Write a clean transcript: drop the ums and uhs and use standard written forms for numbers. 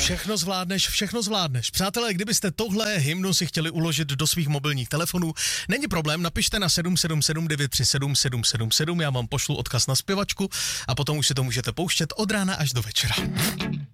Všechno zvládneš. Přátelé, kdybyste tohle hymnu si chtěli uložit do svých mobilních telefonů, není problém, napište na 777 937 777, já vám pošlu odkaz na zpěvačku a potom už si to můžete pouštět od rána až do večera.